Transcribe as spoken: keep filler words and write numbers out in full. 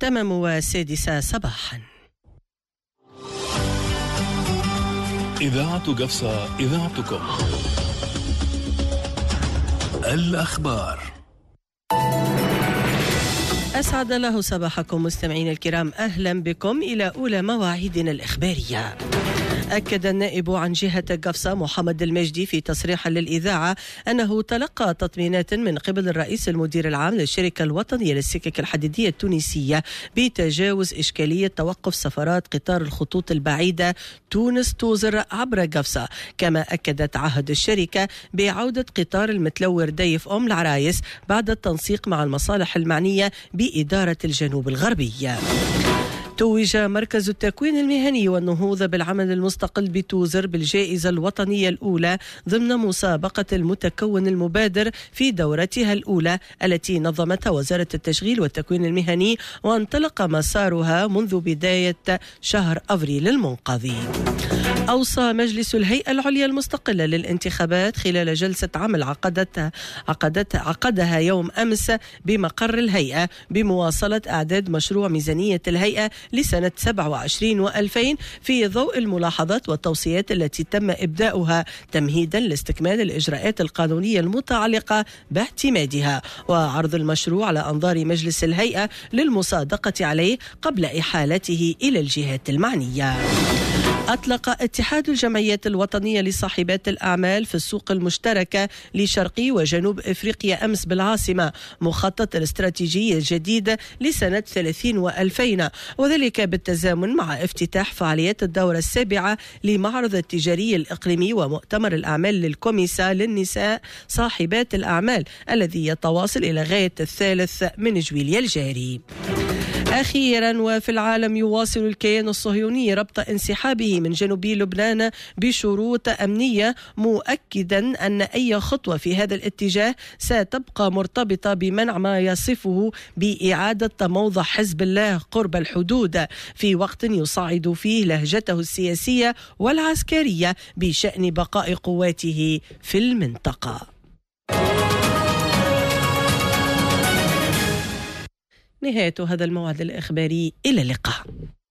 تمام وسادسة صباحا. إذاعة قفصة، إذاعتكم. الأخبار. أسعد الله صباحكم مستمعين الكرام، أهلا بكم إلى أولى مواعيدنا الإخبارية. أكد النائب عن جهة قفصة محمد المجدي في تصريح للإذاعة أنه تلقى تطمينات من قبل الرئيس المدير العام للشركة الوطنية للسكك الحديدية التونسية بتجاوز إشكالية توقف سفرات قطار الخطوط البعيدة تونس توزر عبر قفصة. كما أكدت عهد الشركة بعودة قطار المتلور ديف أم العرايس بعد التنسيق مع المصالح المعنية بإدارة الجنوب الغربية. توج مركز التكوين المهني والنهوض بالعمل المستقل بتوزر بالجائزة الوطنية الأولى ضمن مسابقة المتكون المبادر في دورتها الأولى التي نظمتها وزارة التشغيل والتكوين المهني، وانطلق مسارها منذ بداية شهر أفريل المنقضي. أوصى مجلس الهيئة العليا المستقلة للانتخابات خلال جلسة عمل عقدتها, عقدتها عقدها يوم أمس بمقر الهيئة بمواصلة أعداد مشروع ميزانية الهيئة لسنة سبعة وعشرين وألفين في ضوء الملاحظات والتوصيات التي تم إبداؤها تمهيدا لاستكمال الإجراءات القانونية المتعلقة باعتمادها وعرض المشروع على أنظار مجلس الهيئة للمصادقة عليه قبل إحالته إلى الجهات المعنية. أطلق اتحاد الجمعيات الوطنية لصاحبات الأعمال في السوق المشتركة لشرقي وجنوب إفريقيا أمس بالعاصمة مخطط الاستراتيجي الجديد لسنة ثلاثين وألفين، وذلك بالتزامن مع افتتاح فعاليات الدورة السابعة لمعرض التجاري الإقليمي ومؤتمر الأعمال للكوميسا للنساء صاحبات الأعمال الذي يتواصل إلى غاية الثالث من جويليا الجاري. أخيرا، وفي العالم يواصل الكيان الصهيوني ربط انسحابه من جنوبي لبنان بشروط أمنية، مؤكدا أن أي خطوة في هذا الاتجاه ستبقى مرتبطة بمنع ما يصفه بإعادة تموضع حزب الله قرب الحدود في وقت يصعد فيه لهجته السياسية والعسكرية بشأن بقاء قواته في المنطقة. نهاية هذا الموعد الإخباري، إلى اللقاء.